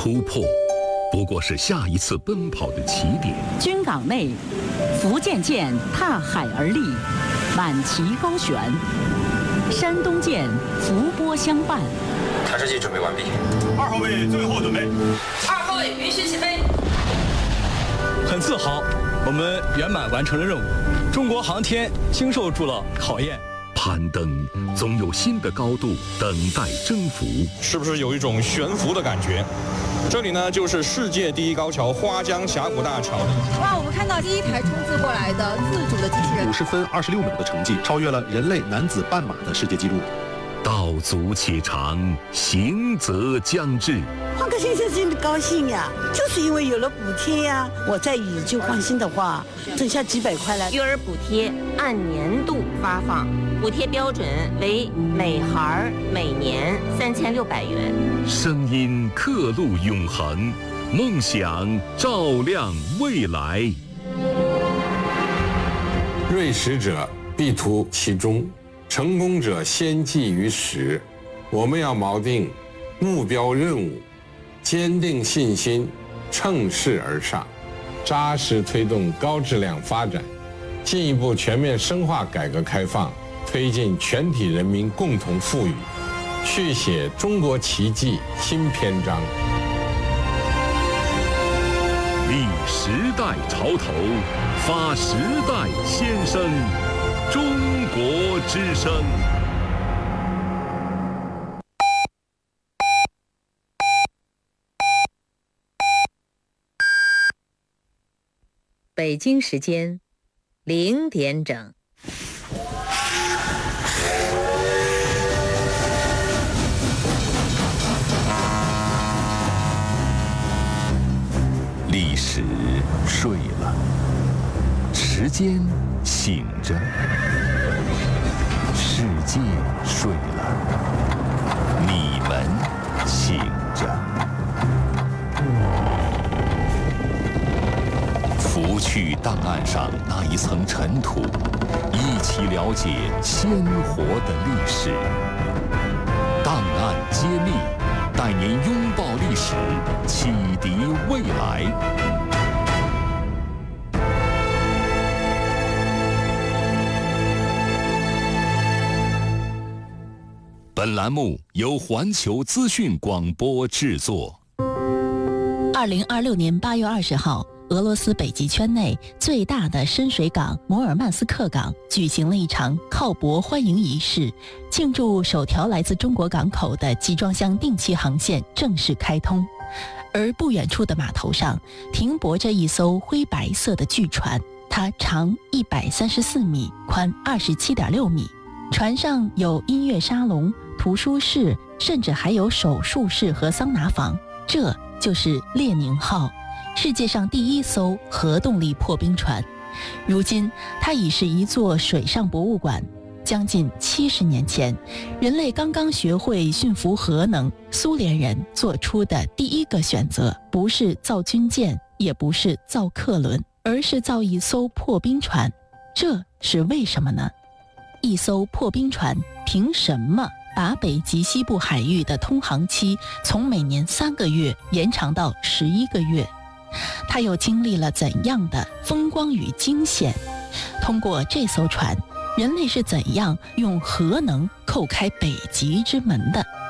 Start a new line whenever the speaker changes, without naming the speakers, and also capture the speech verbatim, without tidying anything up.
突破不过是下一次奔跑的起点。
军港内，福建舰踏海而立，满旗高悬；山东舰伏波相伴。
探视器准备完毕。
二号位最后准备。
二号位允许起飞。
很自豪，我们圆满完成了任务。中国航天经受住了考验。
攀登总有新的高度等待征服，
是不是有一种悬浮的感觉？这里呢，就是世界第一高桥花江峡谷大桥。
哇，我们看到第一台冲刺过来的自主的机器人，
五十分二十六秒的成绩，超越了人类男子半马的世界纪录。
道阻且长，行则将至。
换个先生真的高兴呀，就是因为有了补贴呀。我再以旧换新的话，剩下几百块了。
育儿补贴按年度发放，补贴标准为每孩每年三千六百元。
声音刻录永恒，梦想照亮未来。
锐识者必图其中，成功者先记于始。我们要锚定目标任务，坚定信心，乘势而上，扎实推动高质量发展，进一步全面深化改革开放，推进全体人民共同富裕，续写中国奇迹新篇章。
立时代潮头，发时代先声，中国之声。
北京时间零点整。
历史睡了，时间醒着，世界睡了，你们醒着。拂去档案上那一层尘土，一起了解鲜活的历史。档案揭秘，带您拥抱历史，启迪未来。本栏目由环球资讯广播制作。
二零二六年八月二十号，俄罗斯北极圈内最大的深水港摩尔曼斯克港举行了一场靠泊欢迎仪式，庆祝首条来自中国港口的集装箱定期航线正式开通。而不远处的码头上停泊着一艘灰白色的巨船，它长一百三十四米，宽二十七点六米。船上有音乐沙龙、图书室，甚至还有手术室和桑拿房。这就是列宁号，世界上第一艘核动力破冰船。如今它已是一座水上博物馆。将近七十年前，人类刚刚学会驯服核能，苏联人做出的第一个选择不是造军舰，也不是造客轮，而是造一艘破冰船。这是为什么呢？一艘破冰船凭什么把北极西部海域的通航期从每年三个月延长到十一个月？它又经历了怎样的风光与惊险？通过这艘船，人类是怎样用核能叩开北极之门的？